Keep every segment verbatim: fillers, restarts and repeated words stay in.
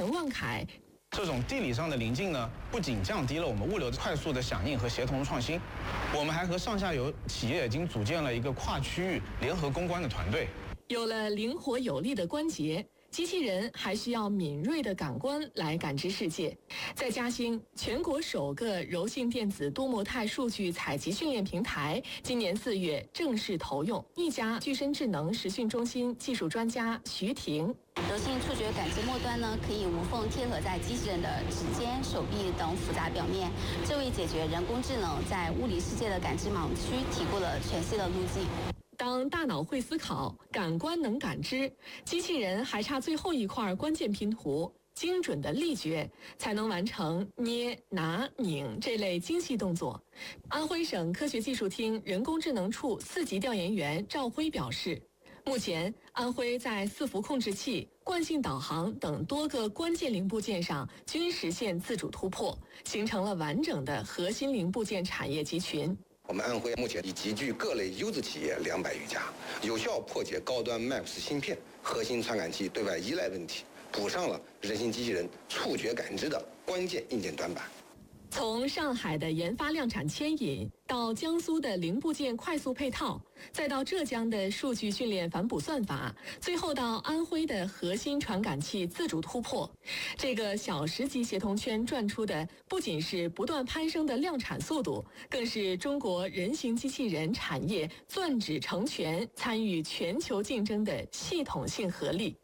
陈万凯。 这种地理上的临近呢，不仅降低了我们物流快速的响应和协同创新，我们还和上下游企业已经组建了一个跨区域联合攻关的团队。 有了灵活有力的关节，机器人还需要敏锐的感官来感知世界。在嘉兴，全国首个柔性电子多模态数据采集训练平台今年四月正式投用。一家具身智能实训中心技术专家徐婷。 柔性触觉感知末端呢，可以无缝贴合在机器人的指尖、手臂等复杂表面，这为解决人工智能在物理世界的感知盲区提供了全新的路径。 当大脑会思考，感官能感知，机器人还差最后一块关键拼图——精准的力觉，才能完成捏、拿、拧这类精细动作。安徽省科学技术厅人工智能处四级调研员赵辉表示，目前，安徽在伺服控制器、惯性导航等多个关键零部件上均实现自主突破，形成了完整的核心零部件产业集群。 我们安徽目前已集聚各类优质企业两百余家，有效破解高端 Max 芯片、核心传感器对外依赖问题，补上了人形机器人触觉感知的关键硬件短板。 从上海的研发量产牵引，到江苏的零部件快速配套，再到浙江的数据训练反哺算法，最后到安徽的核心传感器自主突破，这个小十级协同圈转出的不仅是不断攀升的量产速度，更是中国人形机器人产业钻指成全、参与全球竞争的系统性合力。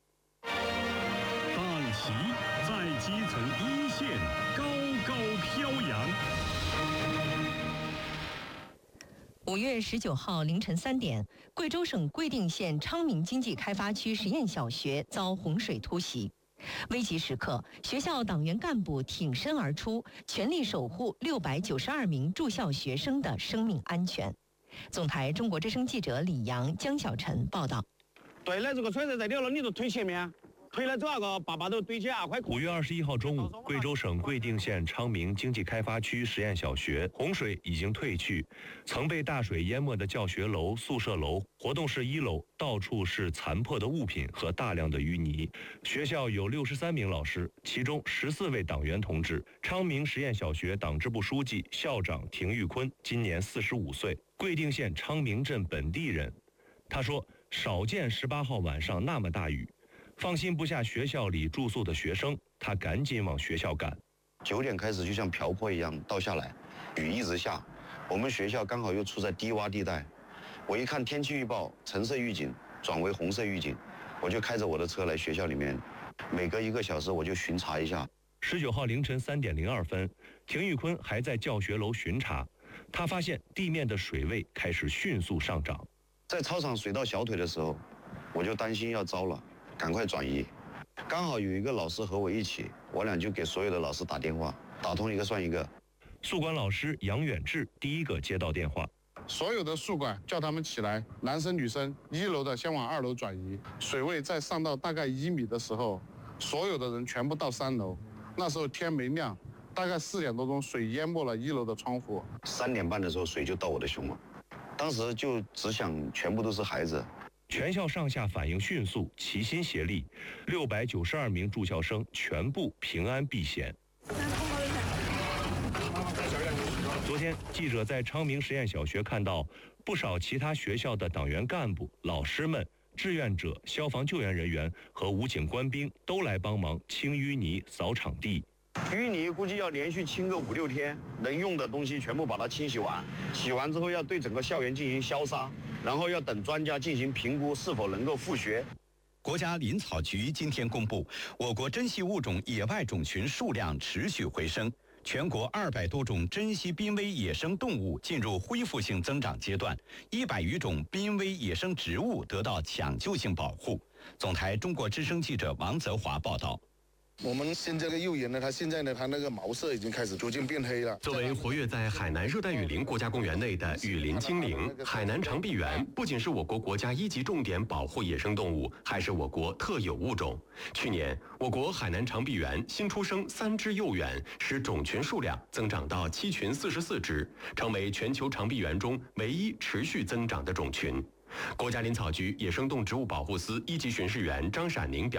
大旗在基层一线高高飘扬。 五月十九号凌晨三点，贵州省贵定县昌明经济开发区实验小学遭洪水突袭，危急时刻，学校党员干部挺身而出，全力守护六百九十二名住校学生的生命安全。总台中国之声记者李阳、江小晨报道。 对了，这个水在掉了，你就推前面。推了这个，爸爸都堆起啊！快！ 五月二十一号中午，贵州省贵定县昌明经济开发区实验小学洪水已经退去，曾被大水淹没的教学楼、宿舍楼、活动室一楼，到处是残破的物品和大量的淤泥。学校有六十三名老师，其中十四位党员同志。昌明实验小学党支部书记、校长廷玉坤今年四十五岁，贵定县昌明镇本地人。他说：“少见十八号晚上那么大雨。”放心不下学校里住宿的学生，他赶紧往学校赶。 九点开始就像瓢泼一样倒下来，雨一直下，我们学校刚好又处在低洼地带。我一看天气预报，橙色预警转为红色预警，我就开着我的车来学校里面，每隔一个小时我就巡查一下。 十九号凌晨三点零二分，廷玉坤还在教学楼巡查，他发现地面的水位开始迅速上涨。 在操场水到小腿的时候，我就担心要糟了。赶快转移，刚好有一个老师和我一起，我俩就给所有的老师打电话，打通一个算一个。 宿管老师杨远志第一个接到电话， 所有的宿管叫他们起来，男生女生，一楼的先往二楼转移，水位再上到大概一米的时候，所有的人全部到三楼。那时候天没亮，大概四点多钟，水淹没了一楼的窗户。 三点半的时候，水就到我的胸了，当时就只想全部都是孩子。 全校上下反应迅速，齐心协力，六百九十二名住校生全部平安避险。昨天，记者在昌明实验小学看到不少其他学校的党员干部、老师们、志愿者、消防救援人员和武警官兵都来帮忙清淤泥、扫场地。 淤泥估计要连续清个五六天，能用的东西全部把它清洗完，洗完之后要对整个校园进行消杀，然后要等专家进行评估是否能够复学。 国家林草局今天公布，我国珍稀物种野外种群数量持续回升，全国二百多种珍稀濒危野生动物进入恢复性增长阶段，一百余种濒危野生植物得到抢救性保护。总台中国之声记者王泽华报道。 我们现在的幼鼬呢，它现在呢，它那个毛色已经开始逐渐变黑了。 作为活跃在海南热带雨林国家公园内的雨林精灵，海南长臂猿不仅是我国国家一级重点保护野生动物，还是我国特有物种。去年，我国海南长臂猿新出生三只幼猿，使种群数量增长到七群四十四只，成为全球长臂猿中唯一持续增长的种群。国家林草局野生动植物保护司一级巡视员张闪宁表